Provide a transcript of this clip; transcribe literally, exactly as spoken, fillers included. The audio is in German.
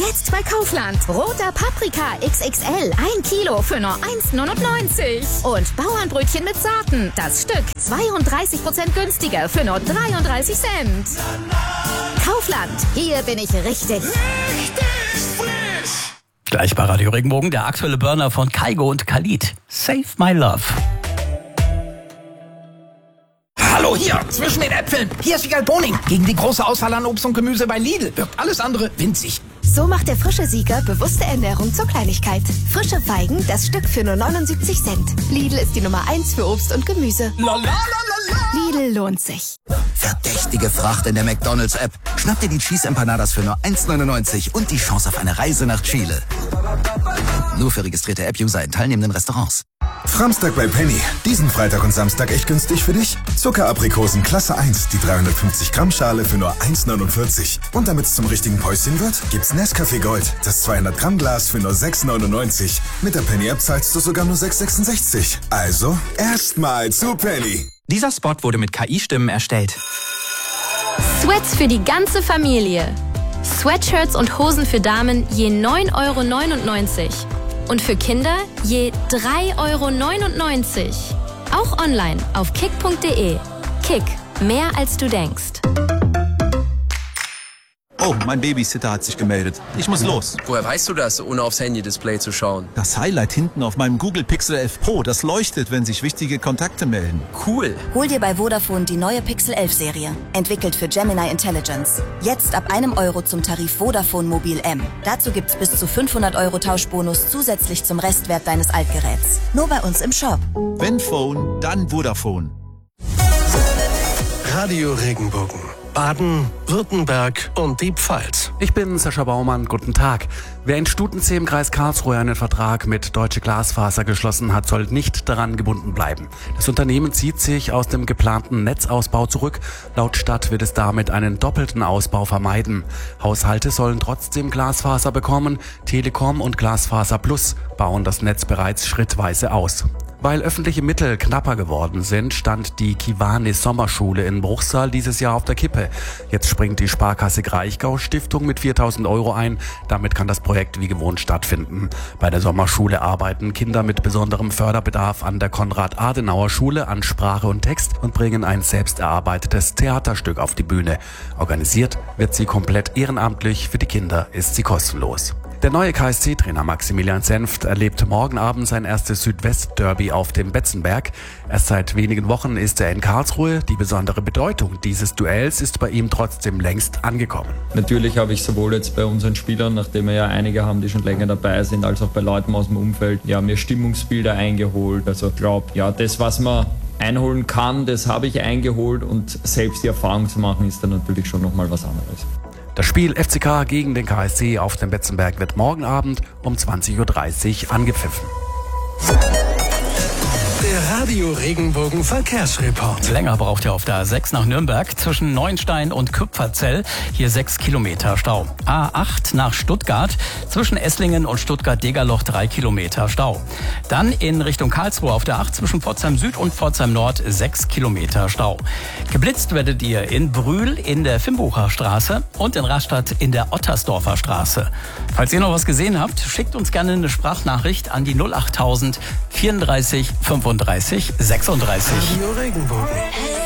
Jetzt bei Kaufland. Roter Paprika X X L. Ein Kilo für nur eins neunundneunzig. Und Bauernbrötchen mit Saaten. Das Stück zweiunddreißig Prozent günstiger für nur dreiunddreißig Cent. Kaufland. Hier bin ich richtig. Richtig frisch. Gleich bei Radio Regenbogen der aktuelle Burner von Kygo und Khalid. Save My Love. Hallo hier, zwischen den Äpfeln. Hier ist Vigal Boning. Gegen die große Auswahl an Obst und Gemüse bei Lidl wirkt alles andere winzig. So macht der frische Sieger bewusste Ernährung zur Kleinigkeit. Frische Feigen, das Stück für nur neunundsiebzig Cent. Lidl ist die Nummer eins für Obst und Gemüse. La, la, la, la. Lidl lohnt sich. Verdächtige Fracht in der McDonald's-App. Schnapp dir die Cheese Empanadas für nur eins neunundneunzig und die Chance auf eine Reise nach Chile. Nur für registrierte App-User in teilnehmenden Restaurants. Samstag bei Penny. Diesen Freitag und Samstag echt günstig für dich? Zuckeraprikosen Klasse eins, die dreihundertfünfzig Gramm Schale für nur eins neunundvierzig. Und damit es zum richtigen Päuschen wird, gibt's Nescafé Gold, das zweihundert Gramm Glas für nur sechs neunundneunzig. Mit der Penny-App zahlst du sogar nur sechs sechsundsechzig. Also, erstmal zu Penny. Dieser Spot wurde mit K I-Stimmen erstellt. Sweats für die ganze Familie. Sweatshirts und Hosen für Damen je neun Euro neunundneunzig. Und für Kinder je drei Euro neunundneunzig. Auch online auf kick punkt de. Kick, mehr als du denkst. Oh, mein Babysitter hat sich gemeldet. Ich muss los. Woher weißt du das, ohne aufs Handy-Display zu schauen? Das Highlight hinten auf meinem Google Pixel elf Pro, das leuchtet, wenn sich wichtige Kontakte melden. Cool. Hol dir bei Vodafone die neue Pixel elf Serie. Entwickelt für Gemini Intelligence. Jetzt ab einem Euro zum Tarif Vodafone Mobil M. Dazu gibt's bis zu fünfhundert Euro Tauschbonus zusätzlich zum Restwert deines Altgeräts. Nur bei uns im Shop. Wenn Phone, dann Vodafone. Radio Regenbogen. Baden, Württemberg und die Pfalz. Ich bin Sascha Baumann, guten Tag. Wer in Stutenzee im Kreis Karlsruhe einen Vertrag mit Deutsche Glasfaser geschlossen hat, soll nicht daran gebunden bleiben. Das Unternehmen zieht sich aus dem geplanten Netzausbau zurück. Laut Stadt wird es damit einen doppelten Ausbau vermeiden. Haushalte sollen trotzdem Glasfaser bekommen. Telekom und Glasfaser Plus bauen das Netz bereits schrittweise aus. Weil öffentliche Mittel knapper geworden sind, stand die Kiwanis Sommerschule in Bruchsal dieses Jahr auf der Kippe. Jetzt springt die Sparkasse Kraichgau Stiftung mit viertausend Euro ein. Damit kann das Projekt wie gewohnt stattfinden. Bei der Sommerschule arbeiten Kinder mit besonderem Förderbedarf an der Konrad-Adenauer-Schule an Sprache und Text und bringen ein selbst erarbeitetes Theaterstück auf die Bühne. Organisiert wird sie komplett ehrenamtlich, für die Kinder ist sie kostenlos. Der neue K S C-Trainer Maximilian Senft erlebt morgen Abend sein erstes Südwest-Derby auf dem Betzenberg. Erst seit wenigen Wochen ist er in Karlsruhe. Die besondere Bedeutung dieses Duells ist bei ihm trotzdem längst angekommen. Natürlich habe ich sowohl jetzt bei unseren Spielern, nachdem wir ja einige haben, die schon länger dabei sind, als auch bei Leuten aus dem Umfeld, ja, mir Stimmungsbilder eingeholt. Also ich glaube, ja, das, was man einholen kann, das habe ich eingeholt und selbst die Erfahrung zu machen, ist dann natürlich schon nochmal was anderes. Das Spiel F C K gegen den K S C auf dem Betzenberg wird morgen Abend um zwanzig Uhr dreißig angepfiffen. Der Radio Regenbogen Verkehrsreport. Länger braucht ihr auf der A sechs nach Nürnberg zwischen Neuenstein und Küpferzell. Hier sechs Kilometer Stau. A acht nach Stuttgart zwischen Esslingen und Stuttgart-Degerloch drei Kilometer Stau. Dann in Richtung Karlsruhe auf der acht zwischen Pforzheim Süd und Pforzheim Nord sechs Kilometer Stau. Geblitzt werdet ihr in Brühl in der Fimbucher Straße und in Rastatt in der Ottersdorfer Straße. Falls ihr noch was gesehen habt, schickt uns gerne eine Sprachnachricht an die null achttausend vierunddreißig fünfunddreißig sechsunddreißig. Radio Regenbogen.